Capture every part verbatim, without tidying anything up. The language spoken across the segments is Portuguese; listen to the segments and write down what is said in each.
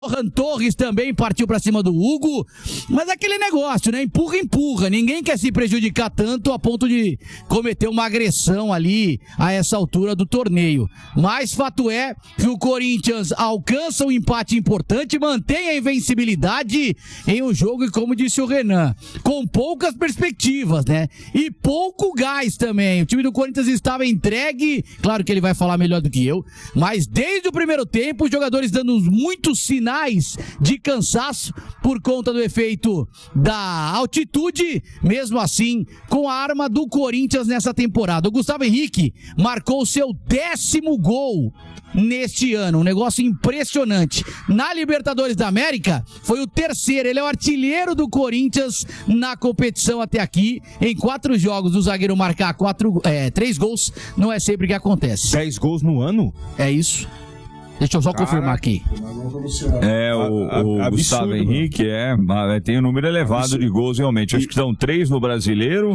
Ferran Torres também partiu pra cima do Hugo, mas é aquele negócio, né? Empurra, empurra. Ninguém quer se prejudicar tanto a ponto de cometer uma agressão ali a essa altura do torneio. Mas fato é que o Corinthians alcança um empate importante, mantém a invencibilidade em um jogo, e como disse o Renan, com poucas perspectivas, né? E pouco gás também. O time do Corinthians estava entregue, claro que ele vai falar melhor do que eu, mas desde o primeiro tempo, os jogadores dando muitos sinais de cansaço por conta do efeito da altitude, mesmo assim, com a arma do Corinthians nessa temporada. O Gustavo Henrique marcou seu décimo gol neste ano, um negócio impressionante. Na Libertadores da América, foi o terceiro, ele é o artilheiro do Corinthians na competição até aqui. Em quatro jogos, o zagueiro marcar quatro, é, três gols, não é sempre que acontece. Dez gols no ano? É isso. Deixa eu só Cara, confirmar aqui. É, o, o absurdo, Gustavo Henrique é, tem um número elevado absurdo. de gols, realmente. Acho que são três no Brasileiro,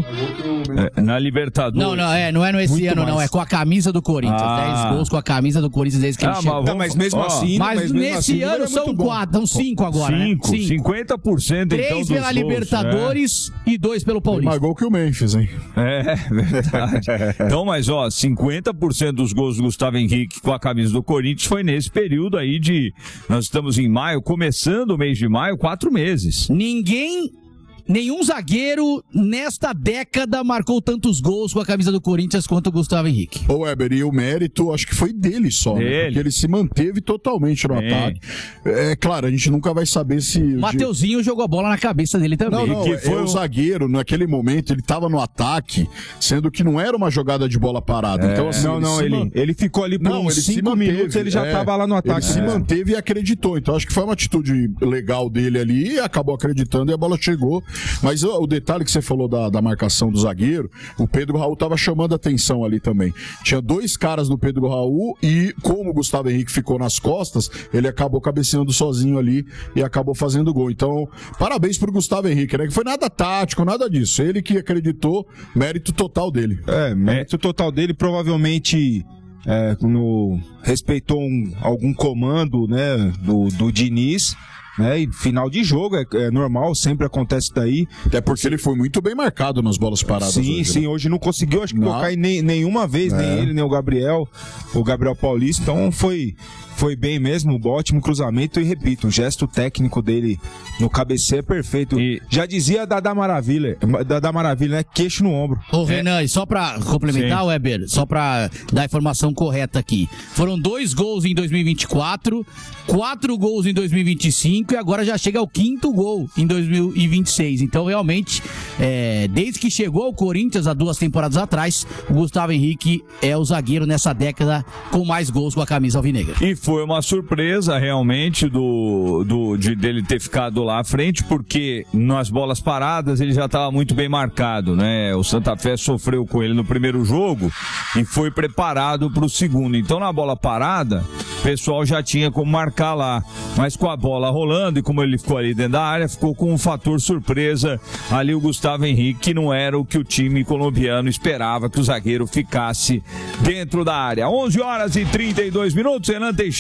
é, na Libertadores. Não, não, é, não é no esse Muito ano, mais. não. É com a camisa do Corinthians. Ah. dez gols com a camisa do Corinthians desde que ah, ele chegou. Não, mas mesmo oh. assim... Mas, mas nesse assim, ano é são quatro, são cinco agora, cinco, né? Cinco. cinquenta por cento então Três dos pela gols, Libertadores é. e dois pelo Paulista. Mais gol que o Memphis, hein? É, verdade. Então, mas ó, cinquenta por cento dos gols do Gustavo Henrique com a camisa do Corinthians foi nesse período aí de... Nós estamos em maio, começando o mês de maio, quatro meses. Ninguém... Nenhum zagueiro nesta década marcou tantos gols com a camisa do Corinthians quanto o Gustavo Henrique. Ô, Weber, e o mérito acho que foi dele só, dele. Né? Porque ele se manteve totalmente no é. ataque. É claro, a gente nunca vai saber se... O Mateuzinho jogou a bola na cabeça dele também. Não, não, que foi é, o zagueiro, naquele momento, ele estava no ataque, sendo que não era uma jogada de bola parada. É. Então, assim, não, não, ele, man... ele ficou ali por não, uns cinco minutos, ele já estava é, lá no ataque. Ele se manteve e acreditou. Então, acho que foi uma atitude legal dele ali, e acabou acreditando e a bola chegou. Mas o detalhe que você falou da, da marcação do zagueiro, o Pedro Raul estava chamando a atenção ali também. Tinha dois caras no Pedro Raul e, como o Gustavo Henrique ficou nas costas, ele acabou cabeceando sozinho ali e acabou fazendo gol. Então, parabéns pro Gustavo Henrique, né? Que foi nada tático, nada disso. Ele que acreditou, mérito total dele. É, mérito total dele, provavelmente... É, no, respeitou um, algum comando, né, do, do Diniz, né, e final de jogo, é, é normal, sempre acontece daí. Até porque ele foi muito bem marcado nas bolas paradas. Sim, hoje, sim, né? Hoje não conseguiu, acho que não. tocar nem, nenhuma vez, é. nem ele, nem o Gabriel, o Gabriel Paulista, então foi... Foi bem mesmo, ótimo cruzamento e, repito, o gesto técnico dele no cabeceio é perfeito. E... Já dizia Dadá Maravilha, Dadá Maravilha, né? Queixo no ombro. Ô, Renan, é. e só pra complementar, Sim. Weber, só pra dar a informação correta aqui. Foram dois gols em dois mil e vinte e quatro, quatro gols em dois mil e vinte e cinco e agora já chega ao quinto gol em dois mil e vinte e seis. Então, realmente, é, desde que chegou ao Corinthians há duas temporadas atrás, o Gustavo Henrique é o zagueiro nessa década com mais gols com a camisa alvinegra. E foi uma surpresa realmente do, do, de dele ter ficado lá à frente, porque nas bolas paradas ele já estava muito bem marcado, né? O Santa Fé sofreu com ele no primeiro jogo e foi preparado para o segundo. Então na bola parada, o pessoal já tinha como marcar lá, mas com a bola rolando e como ele ficou ali dentro da área, ficou com um fator surpresa ali o Gustavo Henrique, que não era o que o time colombiano esperava, que o zagueiro ficasse dentro da área. onze horas e trinta e dois minutos, Renan Teixeira.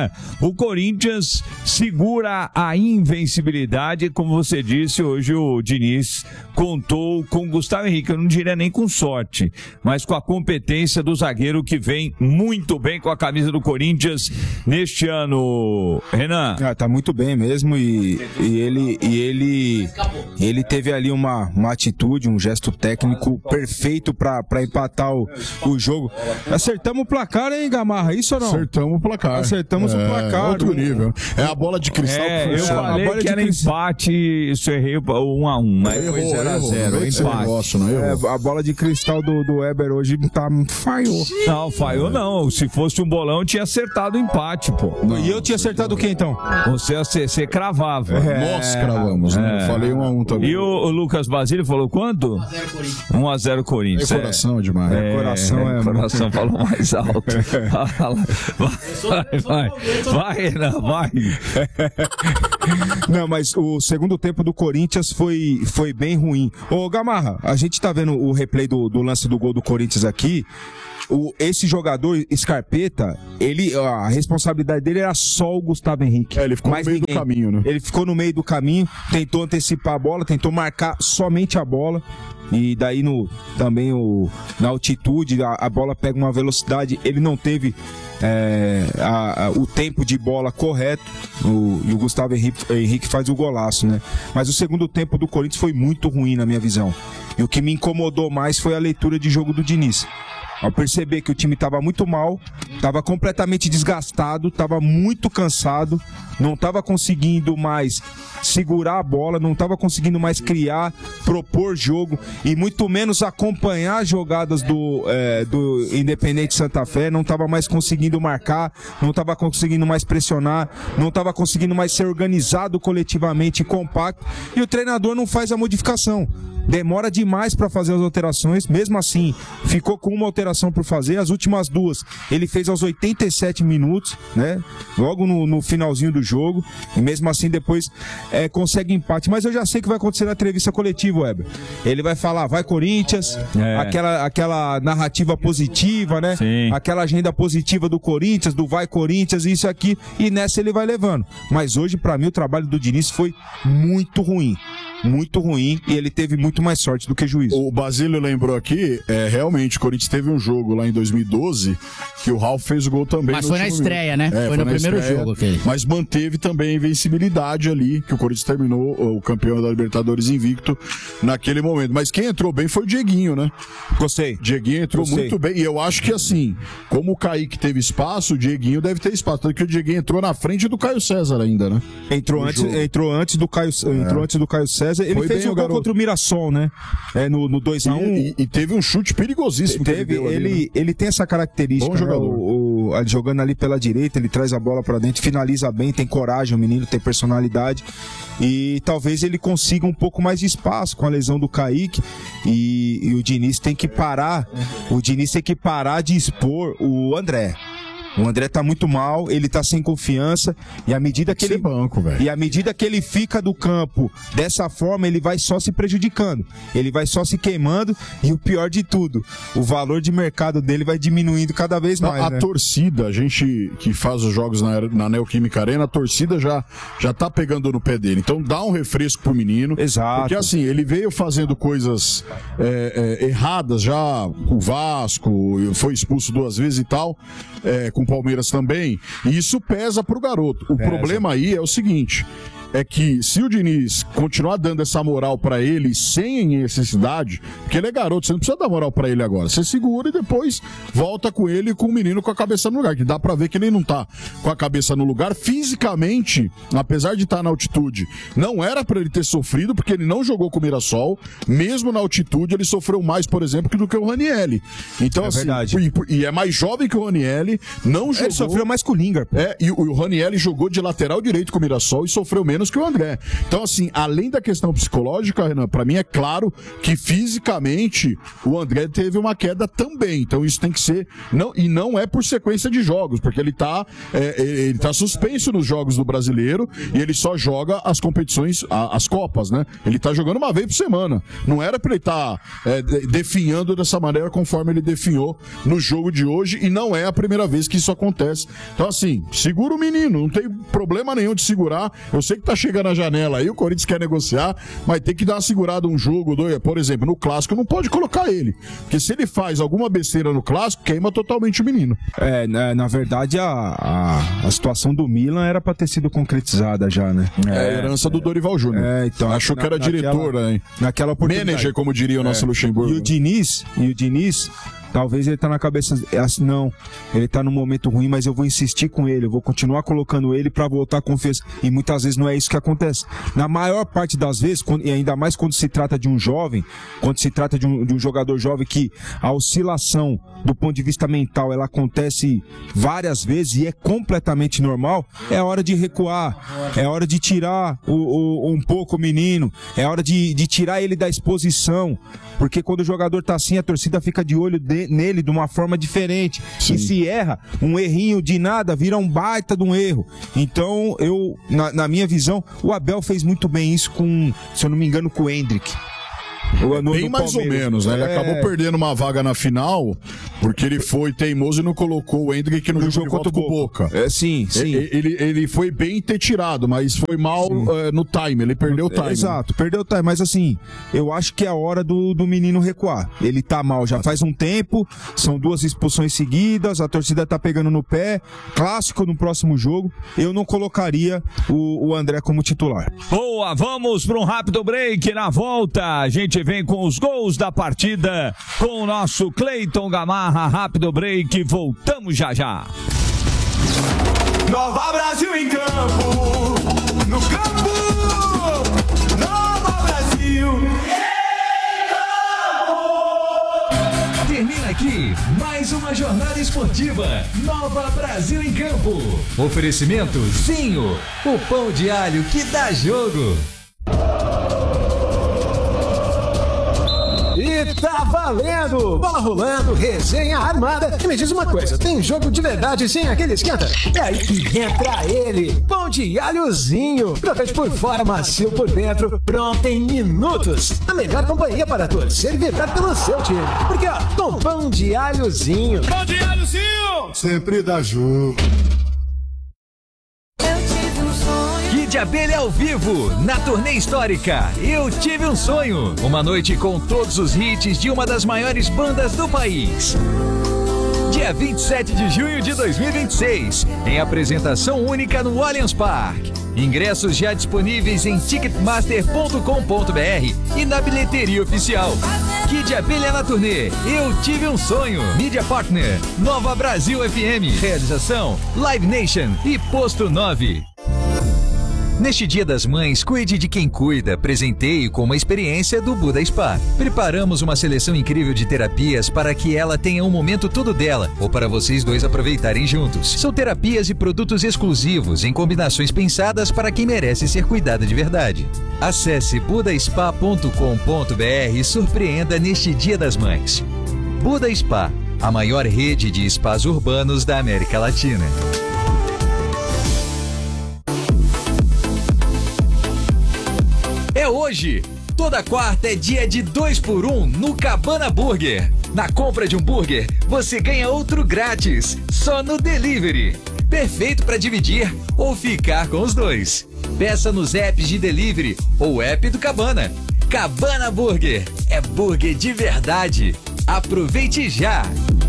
O Corinthians segura a invencibilidade, como você disse, hoje o Diniz contou com Gustavo Henrique, eu não diria nem com sorte, mas com a competência do zagueiro que vem muito bem com a camisa do Corinthians neste ano, Renan. Ah, tá muito bem mesmo e, e ele e ele ele teve ali uma, uma atitude, um gesto técnico perfeito pra, pra empatar o, o jogo. Acertamos o placar, hein, Gamarra? Isso ou não? Acertamos o placar. Acertamos é, o placar. Outro nível. É a bola de cristal. É, eu falei que era cristal. Empate, isso errei um a um, mas foi zero a zero. Empate. É, a bola de cristal do, do Weber hoje tá falhou. Não, falhou não. Se fosse um bolão, eu tinha acertado o empate, pô. Não, e eu tinha acertado o que então? Você, você, você cravava. É, Nós cravamos, né? É. Eu falei um a um também. E o, o Lucas Basílio falou quanto? um a zero Corinthians. É coração demais. É, coração é. Coração falou mais alto. vai, vai. Vai, Renan, vai. Não, mas o segundo tempo do Corinthians foi, foi bem ruim. Ô, Gamarra, a gente tá vendo o replay do, do lance do gol do Corinthians aqui. O, esse jogador, Scarpeta, ele, a responsabilidade dele era só o Gustavo Henrique. É, ele ficou no meio ninguém. do caminho, né? Ele ficou no meio do caminho, tentou antecipar a bola, tentou marcar somente a bola. E daí no, também o, na altitude, a, a bola pega uma velocidade, ele não teve é, a, a, o tempo de bola correto. O, e o Gustavo Henrique, Henrique faz o golaço, né? Mas o segundo tempo do Corinthians foi muito ruim na minha visão. E o que me incomodou mais foi a leitura de jogo do Diniz. Ao perceber que o time estava muito mal, estava completamente desgastado, estava muito cansado, não estava conseguindo mais segurar a bola, não estava conseguindo mais criar, propor jogo e muito menos acompanhar as jogadas do, é, do Independente Santa Fé, não estava mais conseguindo marcar, não estava conseguindo mais pressionar, não estava conseguindo mais ser organizado coletivamente e compacto, e o treinador não faz a modificação. Demora demais para fazer as alterações, mesmo assim, ficou com uma alteração por fazer, as últimas duas ele fez aos oitenta e sete minutos, né? Logo no, no finalzinho do jogo, e mesmo assim depois é, consegue empate. Mas eu já sei que vai acontecer na entrevista coletiva, Weber. Ele vai falar, vai Corinthians, é. aquela, aquela narrativa positiva, né? Sim. Aquela agenda positiva do Corinthians, do vai Corinthians, isso aqui, e nessa ele vai levando. Mas hoje, para mim, o trabalho do Diniz foi muito ruim. Muito ruim, e ele teve muito mais sorte do que juízo. O Basílio lembrou aqui, é, realmente, o Corinthians teve um jogo lá em dois mil e doze que o Ralf fez o gol também. Mas foi na estreia, minuto. né? É, foi, foi no primeiro estreia, jogo aquele. Mas manteve também a invencibilidade ali, que o Corinthians terminou o campeão da Libertadores invicto naquele momento. Mas quem entrou bem foi o Dieguinho, né? Gostei. Dieguinho entrou Gostei. muito bem, e eu acho que assim, como o Kaique teve espaço, o Dieguinho deve ter espaço. Tanto que o Dieguinho entrou na frente do Caio César ainda, né? Entrou, antes, entrou antes do Caio, é. entrou antes do Caio César. Ele Foi fez bem, um gol contra o Mirassol, né? É, no, no dois a um. E, e teve um chute perigosíssimo. Teve, que ele, deu ali, ele, né? ele tem essa característica. Bom jogador. Né? O, o, jogando ali pela direita, ele traz a bola pra dentro, finaliza bem, tem coragem, o menino tem personalidade. E talvez ele consiga um pouco mais de espaço com a lesão do Kaique. E, e o Diniz tem que parar. O Diniz tem que parar de expor o André. O André tá muito mal, ele tá sem confiança, e à medida que ele banco, e à medida que ele fica do campo dessa forma, ele vai só se prejudicando, ele vai só se queimando, e o pior de tudo, o valor de mercado dele vai diminuindo cada vez mais. A, a né? torcida, a gente que faz os jogos na, na Neoquímica Arena, a torcida já, já tá pegando no pé dele. Então dá um refresco pro menino. Exato. Porque assim, ele veio fazendo coisas é, é, erradas já, com o Vasco, foi expulso duas vezes e tal, é, com o Palmeiras também, e isso pesa pro garoto. O Pesa. problema aí é o seguinte, é que se o Diniz continuar dando essa moral pra ele sem necessidade, porque ele é garoto, você não precisa dar moral pra ele agora, você segura e depois volta com ele, com o menino com a cabeça no lugar, que dá pra ver que ele não tá com a cabeça no lugar fisicamente, apesar de estar na altitude, não era pra ele ter sofrido, porque ele não jogou com o Mirassol, mesmo na altitude ele sofreu mais, por exemplo, do que o Ranielli. Então é assim, verdade. E, e é mais jovem que o Ranielli, não jogou... Ele sofreu mais com o Lingard. É, e o, o Ranielli jogou de lateral direito com o Mirassol e sofreu menos que o André. Então, assim, além da questão psicológica, Renan, pra mim é claro que fisicamente o André teve uma queda também. Então isso tem que ser... Não, e não é por sequência de jogos, porque ele tá, é, ele tá suspenso nos jogos do Brasileiro e ele só joga as competições, a, as Copas, né? Ele tá jogando uma vez por semana. Não era pra ele estar tá, é, definhando dessa maneira conforme ele definhou no jogo de hoje, e não é a primeira vez que isso acontece. Então, assim, segura o menino, não tem problema nenhum de segurar. Eu sei que tá chegando a janela aí, o Corinthians quer negociar, mas tem que dar uma segurada um jogo, dois, por exemplo, no Clássico não pode colocar ele, porque se ele faz alguma besteira no Clássico, queima totalmente o menino. É, na, na verdade a, a, a situação do Milan era pra ter sido concretizada já, né? É, é a herança do Dorival Júnior. É, então, achou na, que era naquela, diretor, né? Naquela oportunidade. Manager, como diria o nosso é. Luxemburgo. E o Diniz, e o Diniz talvez ele tá na cabeça assim, não, ele tá num momento ruim, mas eu vou insistir com ele, eu vou continuar colocando ele pra voltar a confiança. E muitas vezes não é isso que acontece. Na maior parte das vezes, quando, e ainda mais quando se trata de um jovem, quando se trata de um, de um jogador jovem, que a oscilação do ponto de vista mental, ela acontece várias vezes e é completamente normal, é hora de recuar, é hora de tirar o, o, um pouco o menino, é hora de, de tirar ele da exposição, porque quando o jogador tá assim, a torcida fica de olho dele, de, nele de uma forma diferente. Sim. E se erra, um errinho de nada vira um baita de um erro. Então, eu, na, na minha visão, o Abel fez muito bem isso com, se eu não me engano, com o Hendrick. No, Bem no mais ou menos, né? Ele é... acabou perdendo uma vaga na final porque ele foi teimoso e não colocou o Hendrick no, no jogo contra o Boca. Boca. É, sim, sim. Ele, ele, ele foi bem ter tirado, mas foi mal uh, no time, ele perdeu o time. Exato, perdeu o time, mas assim, eu acho que é a hora do, do menino recuar. Ele tá mal já faz um tempo, são duas expulsões seguidas, a torcida tá pegando no pé, clássico no próximo jogo, eu não colocaria o, o André como titular. Boa, vamos para um rápido break, na volta a gente vem com os gols da partida com o nosso Cleiton Gamarra. Rápido break, voltamos já já. Nova Brasil em campo, no campo, Nova Brasil em campo. Termina aqui mais uma jornada esportiva, Nova Brasil em campo. Oferecimento Zinho, o pão de alho que dá jogo. E tá valendo! Bola rolando, resenha armada. E me diz uma coisa, tem jogo de verdade sem aquele esquenta? É aí que entra ele, pão de alhozinho. Crocante por fora, macio por dentro, pronto em minutos. A melhor companhia para torcer e vibrar pelo seu time. Porque ó, com pão de alhozinho. Pão de alhozinho! Sempre dá jogo. De Abelha ao vivo, na turnê histórica Eu Tive um Sonho. Uma noite com todos os hits de uma das maiores bandas do país. Dia vinte e sete de junho de dois mil e vinte e seis, em apresentação única no Allianz Parque. Ingressos já disponíveis em ticketmaster ponto com ponto br e na bilheteria oficial. Kid Abelha na turnê Eu Tive um Sonho. Mídia Partner Nova Brasil F M. Realização Live Nation e Posto nove. Neste Dia das Mães, cuide de quem cuida. Presenteie com uma experiência do Buda Spa. Preparamos uma seleção incrível de terapias para que ela tenha um momento todo dela, ou para vocês dois aproveitarem juntos. São terapias e produtos exclusivos, em combinações pensadas para quem merece ser cuidada de verdade. Acesse buda spa ponto com ponto br e surpreenda neste Dia das Mães. Buda Spa, a maior rede de spas urbanos da América Latina. É hoje! Toda quarta é dia de dois por um no Cabana Burger. Na compra de um burger, você ganha outro grátis, só no delivery. Perfeito para dividir ou ficar com os dois. Peça nos apps de delivery ou app do Cabana. Cabana Burger, é burger de verdade. Aproveite já!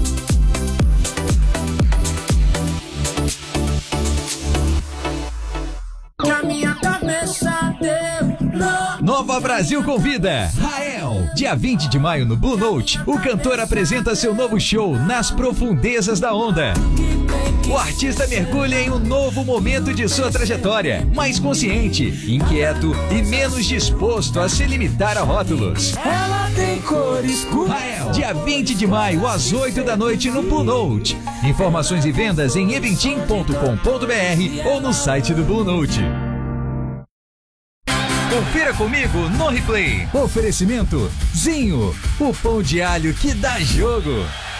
Na minha cabeça deu Nova Brasil convida Rael. Dia vinte de maio no Blue Note, o cantor apresenta seu novo show Nas Profundezas da Onda. O artista mergulha em um novo momento de sua trajetória, mais consciente, inquieto e menos disposto a se limitar a rótulos. Ela tem cores escuras. Rael, dia vinte de maio, às oito da noite no Blue Note. Informações e vendas em eventim ponto com ponto br ou no site do Blue Note. Confira comigo no replay. Oferecimento Zinho, o pão de alho que dá jogo.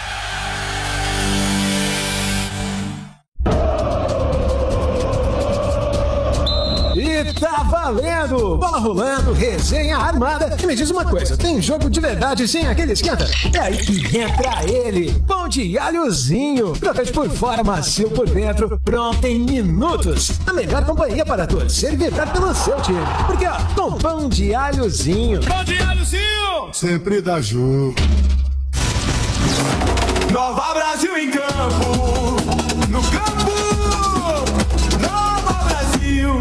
E tá valendo! Bola rolando, resenha armada. E me diz uma coisa, tem jogo de verdade sem aquele esquenta? É aí que entra ele, pão de alhozinho. Crocante por fora, macio por dentro, pronto em minutos. A melhor companhia para torcer e vibrar pelo seu time. Porque ó, com pão de alhozinho. Pão de alhozinho! Sempre dá jogo. Nova Brasil em campo, no campo, Nova Brasil.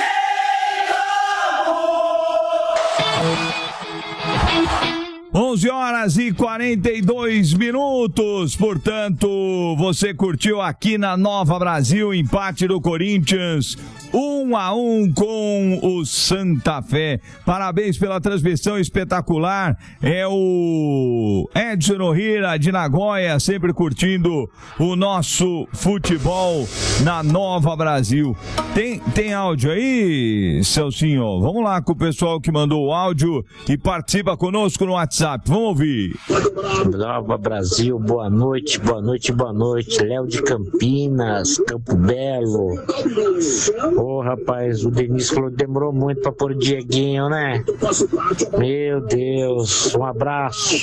onze horas e quarenta e dois minutos, portanto, você curtiu aqui na Nova Brasil, empate do Corinthians, um a um com o Santa Fé. Parabéns pela transmissão espetacular, é o Edson Ohira de Nagoya, sempre curtindo o nosso futebol na Nova Brasil. Tem, tem áudio aí, Celcinho? Vamos lá com o pessoal que mandou o áudio e participa conosco no WhatsApp. Vamos ouvir. Nova Brasil, boa noite, boa noite, boa noite. Léo de Campinas, Campo Belo. Ô, oh, rapaz, o Denis falou que demorou muito pra pôr o Dieguinho, né? Meu Deus, um abraço.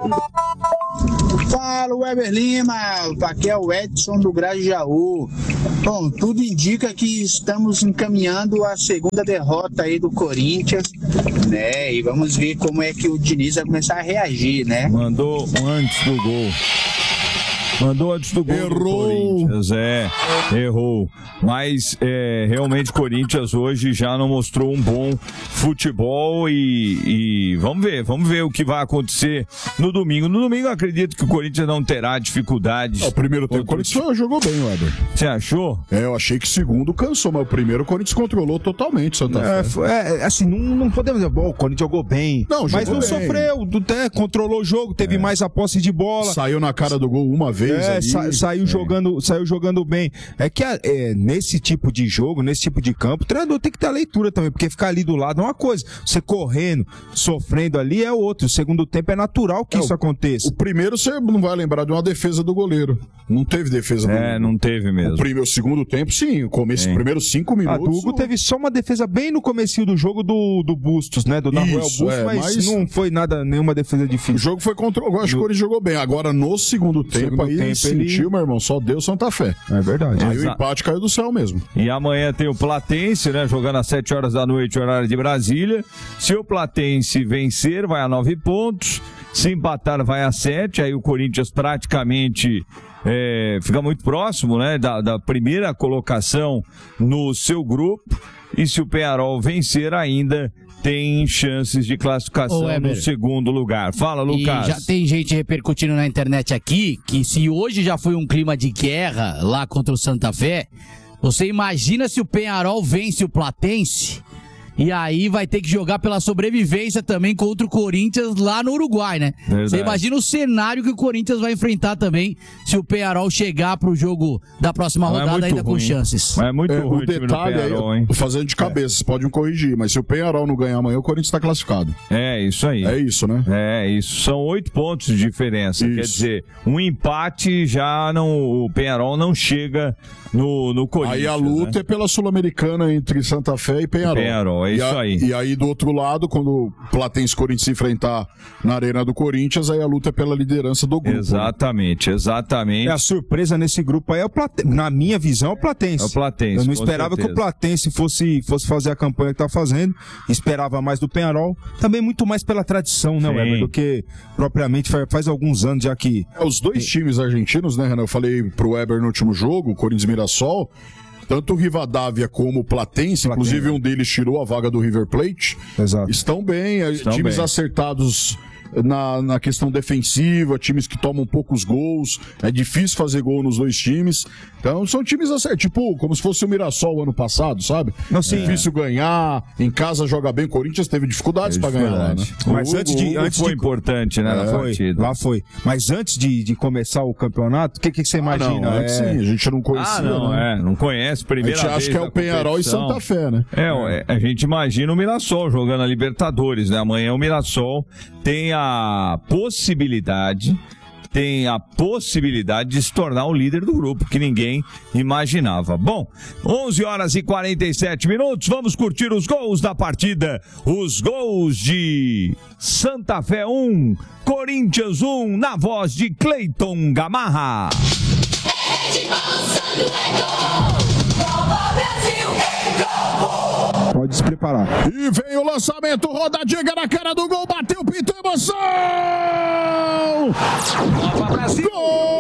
Fala, Weber Lima, aqui é o Edson do Grajaú. Bom, tudo indica que estamos encaminhando a segunda derrota aí do Corinthians, né? E vamos ver como é que o Diniz vai começar a reagir, né? Mandou antes do gol. Mandou antes do gol. Errou. Do Corinthians, é, errou. Mas é, realmente o Corinthians hoje já não mostrou um bom futebol e, e vamos ver, vamos ver o que vai acontecer no domingo. No domingo eu acredito que o Corinthians não terá dificuldades. É, o primeiro tempo o Corinthians jogou bem, Weber. Você achou? É, eu achei que o segundo cansou, mas o primeiro o Corinthians controlou totalmente Santa é, Fé. É, assim, não, não podemos dizer, bom, o Corinthians jogou bem, não, mas jogou não bem. sofreu, até controlou o jogo, teve é. mais a posse de bola. Saiu na cara do gol uma vez. É, sa saiu, é. jogando, saiu jogando bem. É que é, nesse tipo de jogo, nesse tipo de campo, o treinador tem que ter a leitura também, porque ficar ali do lado é uma coisa. Você correndo, sofrendo ali é outro. O segundo tempo é natural que é, isso aconteça. O primeiro você não vai lembrar de uma defesa do goleiro. Não teve defesa do É, goleiro. não teve mesmo. O, primeiro, o segundo tempo, sim. O começo, os primeiros cinco minutos. A do Hugo teve só uma defesa bem no comecinho do jogo do, do Bustos, né? Do Nahuel Bustos, é, mas, mas não foi nada, nenhuma defesa difícil. O jogo foi contra o Acho que o Corinthians jogou bem. Agora, no segundo tempo, segundo aí tempo, sentiu, ele... meu irmão, só deu Santa Fé. É verdade. Aí Exa... o empate caiu do céu mesmo. E amanhã tem o Platense, né? Jogando às sete horas da noite, horário de Brasília. Se o Platense vencer, vai a nove pontos. Se empatar, vai a sete. Aí o Corinthians praticamente é, fica muito próximo, né? Da, da primeira colocação no seu grupo. E se o Peñarol vencer ainda, tem chances de classificação Ô, no segundo lugar. Fala, Lucas. E já tem gente repercutindo na internet aqui que se hoje já foi um clima de guerra lá contra o Santa Fé, você imagina se o Peñarol vence o Platense e aí vai ter que jogar pela sobrevivência também contra o Corinthians lá no Uruguai, né? Verdade. Você imagina o cenário que o Corinthians vai enfrentar também se o Peñarol chegar pro jogo da próxima Não rodada é ainda ruim. com chances. Mas é muito é, ruim o detalhe o Peñarol, aí, fazendo de cabeça, é. Vocês podem me corrigir, mas se o Peñarol não ganhar amanhã, o Corinthians está classificado. É, isso aí. É isso, né? É, isso. São oito pontos de diferença. Isso. Quer dizer, um empate já não... O Peñarol não chega no, no Corinthians. Aí a luta né? é pela Sul-Americana entre Santa Fé e Peñarol. Peñarol, é e isso a, aí. E aí do outro lado, quando o Platense e Corinthians se enfrentar na arena do Corinthians, aí a luta é pela liderança do grupo. Exatamente, né? exatamente. É a surpresa nesse grupo aí, é o Platense. Na minha visão, é o Platense. É o Platense. Eu não esperava certeza. que o Platense fosse, fosse fazer a campanha que tá fazendo. Esperava mais do Peñarol. Também muito mais pela tradição, né, Weber? Do que propriamente faz, faz alguns anos já que... É, os dois times argentinos, né, Renan? Eu falei pro Weber no último jogo, Corinthians e Mirassol. Tanto o Rivadavia como o Platense, Platense, inclusive um deles tirou a vaga do River Plate. Exato. Estão bem, Estão times bem. acertados na, na questão defensiva, times que tomam poucos gols. É difícil fazer gol nos dois times. Então são times acertados, tipo, como se fosse o Mirassol ano passado, sabe? Não, sim, é difícil é. ganhar, em casa joga bem. O Corinthians teve dificuldades é para ganhar lá, né? Mas o, antes de... O, antes foi de... importante, né, é, na foi, partida. Lá foi. Mas antes de, de começar o campeonato, o que, que você imagina? Ah, não, é... sim, a gente não conhecia. Ah, não, né? é, não conhece, primeira vez. A gente vez acha que é o Peñarol e Santa Fé, né? É, a gente imagina o Mirassol jogando a Libertadores, né? Amanhã o Mirassol tem a possibilidade, tem a possibilidade de se tornar o líder do grupo, que ninguém imaginava. Bom, onze horas e quarenta e sete minutos, vamos curtir os gols da partida. Os gols de Santa Fé um, Corinthians um, na voz de Cleiton Gamarra. Pode se preparar. E vem o lançamento, rodadinha na cara do gol, bateu, pintou, emoção! Nova Brasil! Gol!